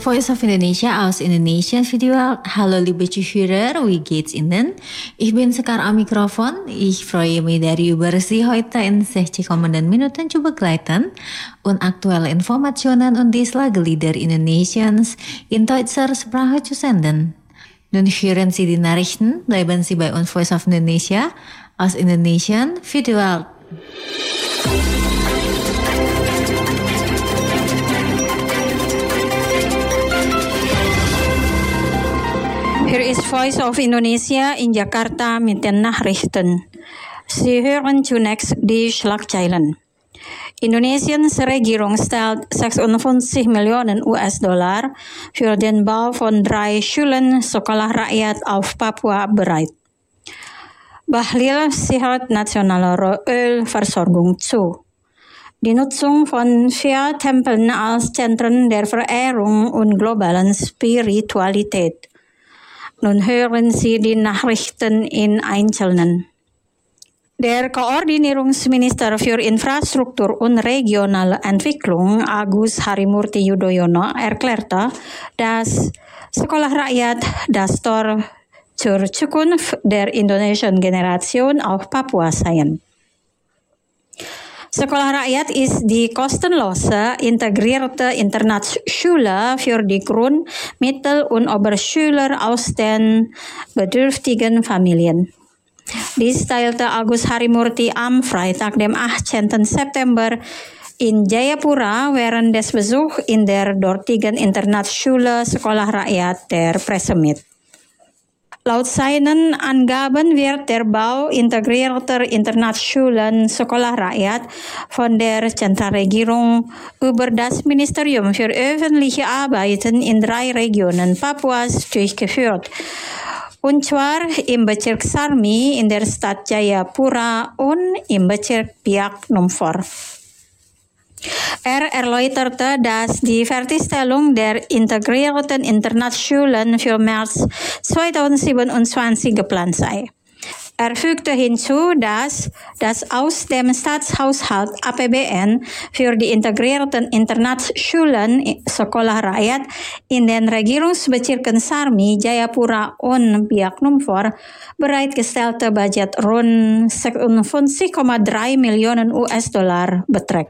Voice of Indonesia aus Indonesien Video. Hallo liebe Zuhörer, wie geht's Ihnen? Ich bin Sekar am Mikrofon. Ich freue mich darüber, Sie heute in 60 kommenden Minuten zu begleiten und aktuelle Informationen und die Schlagerlieder Indonesiens in deutscher Sprache zu senden. Nun hören Sie die Nachrichten, bleiben Sie bei uns Voice of Indonesia aus Indonesien Video. Hier ist Voice of Indonesia in Jakarta mit den Nachrichten. Sie hören zunächst die Schlagzeilen. Indonesiens Regierung stellt 56 Millionen US-Dollar für den Bau von 3 Schulen Sekolah Rakyat auf Papua bereit. Bahlil sichert nationale Rohölversorgung zu. Die Nutzung von 4 Tempeln als Zentren der Verehrung und globalen Spiritualität. Nun hören Sie die Nachrichten in Einzelnen. Der Koordinierungsminister für Infrastruktur und regionale Entwicklung, Agus Harimurti Yudhoyono, erklärte, dass Sekolah Rakyat das Tor zur Zukunft der indonesischen Generation auf Papua seien. Sekolah Rakyat ist die kostenlose, integrierte Internatsschule für die Grund-, Mittel- und Oberschüler aus den bedürftigen Familien. Dies teilte Agus Harimurti am Freitag, dem 18. September in Jayapura während des Besuchs in der dortigen Internatsschule Sekolah Rakyat der Presse mit. Laut seinen Angaben wird der Bau integrierter Internatsschulen Sekolah Rakyat von der Zentralregierung über das Ministerium für öffentliche Arbeiten in 3 Regionen Papuas durchgeführt. Und zwar im Bezirk Sarmi in der Stadt Jayapura und im Bezirk Biak Numfor. Er erläuterte, dass die Fertigstellung der integrierten Internatsschulen für März 2027 geplant sei. Er fügte hinzu, dass das aus dem Staatshaushalt APBN für die integrierten Internatsschulen Sekolah Rakyat in den Regierungsbezirken Sarmi, Jayapura und Biak Numfor bereitgestellte Budget rund 56,3 Millionen US-Dollar beträgt.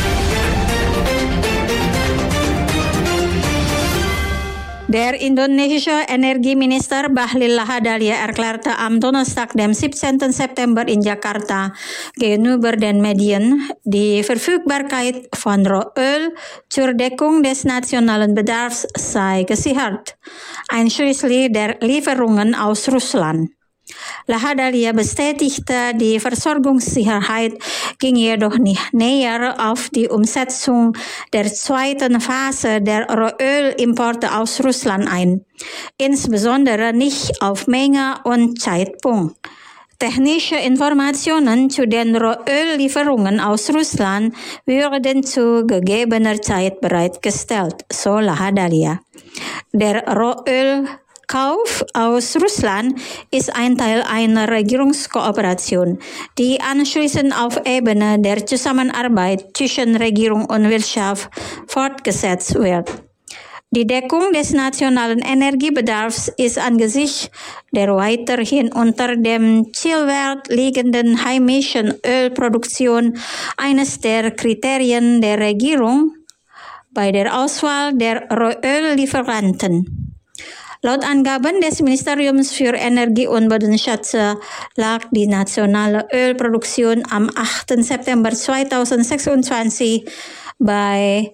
Der indonesische Energieminister Bahlil Lahadalia erklärte am Donnerstag, dem 17. September in Jakarta gegenüber den Medien, die Verfügbarkeit von Rohöl zur Deckung des nationalen Bedarfs sei gesichert, einschließlich der Lieferungen aus Russland. Lahadalia bestätigte, die Versorgungssicherheit ging jedoch nicht näher auf die Umsetzung der 2. Phase der Rohölimporte aus Russland ein, insbesondere nicht auf Menge und Zeitpunkt. Technische Informationen zu den Rohöllieferungen aus Russland würden zu gegebener Zeit bereitgestellt, so Lahadalia. Der Rohölkauf aus Russland ist ein Teil einer Regierungskooperation, die anschließend auf Ebene der Zusammenarbeit zwischen Regierung und Wirtschaft fortgesetzt wird. Die Deckung des nationalen Energiebedarfs ist angesichts der weiterhin unter dem Zielwert liegenden heimischen Ölproduktion eines der Kriterien der Regierung bei der Auswahl der Rohöllieferanten. Laut Angaben des Ministeriums für Energie und Bodenschätze lag die nationale Ölproduktion am 8. September 2026 bei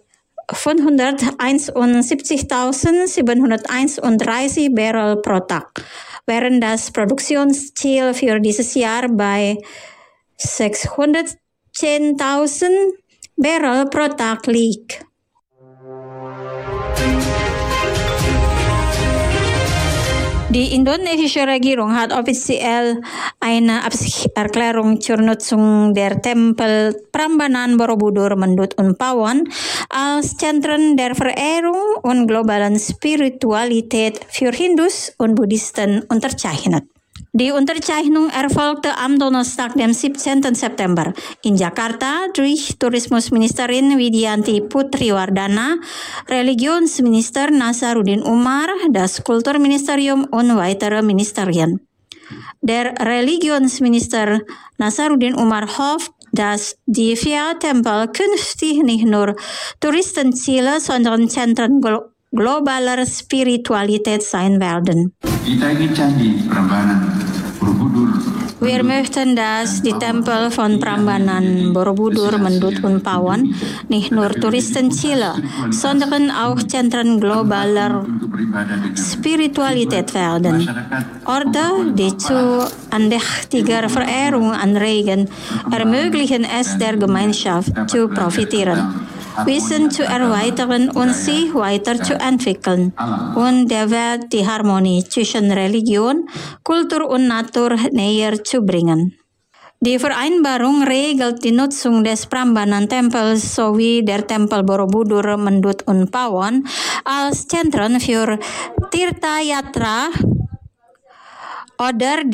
571.731 Barrel pro Tag, während das Produktionsziel für dieses Jahr bei 610.000 Barrel pro Tag liegt. Die indonesische Regierung hat offiziell eine Absichtserklärung zur Nutzung der Tempel Prambanan, Borobudur, Mendut und Pawon als Zentren der Verehrung und globalen Spiritualität für Hindus und Buddhisten unterzeichnet. Die Unterzeichnung erfolgte am Donnerstag, dem 17. September in Jakarta durch Tourismusministerin Widianti Putriwardana, Religionsminister Nasaruddin Umar, das Kulturministerium und weitere Ministerien. Der Religionsminister Nasaruddin Umar hofft, dass die 4 Tempel künftig nicht nur Touristenziele, sondern Zentren globaler Spiritualität sein werden. Wir möchten, dass die Tempel von Prambanan, Borobudur, Mendut und Pawon nicht nur Touristenziele, sondern auch Zentren globaler Spiritualität werden. Orte, die zu andächtiger Verehrung anregen, ermöglichen es der Gemeinschaft zu profitieren, Wissen zu erweitern und sich weiterzuentwickeln und der Welt die Harmonie zwischen Religion, Kultur und Natur näher zu bringen. Die Vereinbarung regelt die Nutzung des Prambanan-Tempels sowie der Tempel Borobudur, Mendut und Pawon als Zentren für Tirtha Yatra oder